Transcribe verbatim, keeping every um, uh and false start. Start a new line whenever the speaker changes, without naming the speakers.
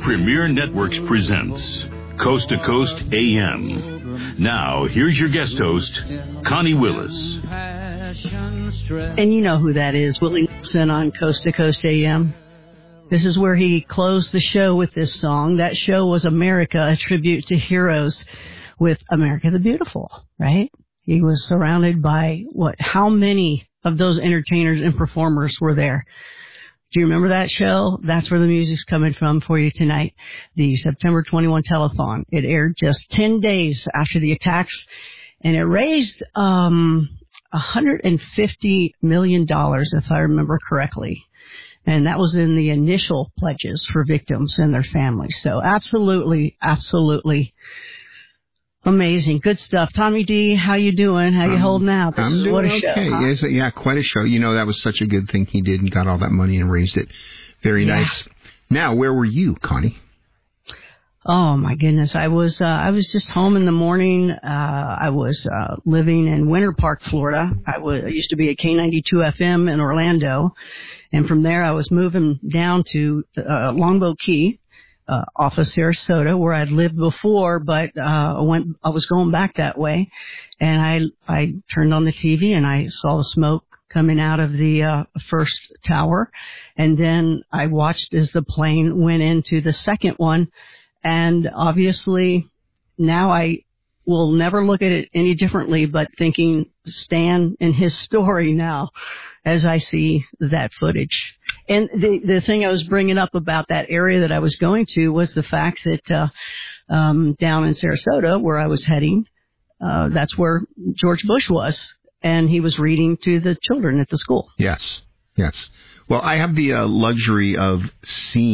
Premier Networks presents Coast to Coast A M. Now, here's your guest host, Connie Willis.
And you know who that is, Willie Nelson on Coast to Coast A M. This is where he closed the show with this song. That show was America, a tribute to heroes with America the Beautiful, right? He was surrounded by, what, how many of those entertainers and performers were there? Do you remember that show? That's where the music's coming from for you tonight. The September twenty-first telethon. It aired just ten days after the attacks, and it raised um one hundred fifty million dollars, if I remember correctly. And that was in the initial pledges for victims and their families. So absolutely, absolutely amazing. Good stuff. Tommy D, how you doing? How you um, holding out? This
I'm
is
doing
what a
okay.
show, huh?
Yes, yeah, quite a show. You know, that was such a good thing he did and got all that money and raised it. Very
yeah.
nice. Now, where were you, Connie?
Oh, my goodness. I was uh, I was just home in the morning. Uh, I was uh, living in Winter Park, Florida. I, was, I used to be at K ninety-two F M in Orlando. And from there, I was moving down to uh, Longboat Key. Uh, off of Sarasota, where I'd lived before, but uh, I went. I was going back that way, and I I turned on the T V and I saw the smoke coming out of the uh, first tower, and then I watched as the plane went into the second one, and obviously now I will never look at it any differently, but thinking Stan and his story now as I see that footage. And the the thing I was bringing up about that area that I was going to was the fact that uh, um, down in Sarasota, where I was heading, uh, that's where George Bush was, and he was reading to the children at the school.
Yes, yes. Well, I have the uh, luxury of seeing